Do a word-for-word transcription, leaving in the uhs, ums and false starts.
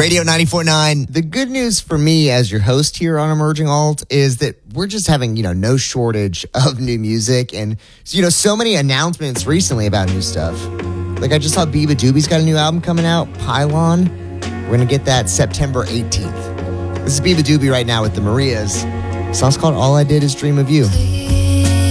Radio ninety-four point nine. The good news for me as your host here on Emerging Alt is that we're just having, you know, no shortage of new music. And, you know, so many announcements recently about new stuff. Like I just saw Biba Doobie's got a new album coming out, Pylon. We're going to get that September eighteenth. This is Biba Doobie right now with the Marias. The song's called All I Did Is Dream of You.